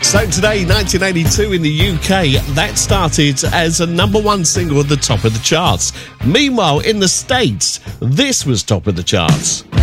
So today, 1982 in the UK, that started as a number one single at the top of the charts. Meanwhile, in the States, this was top of the charts.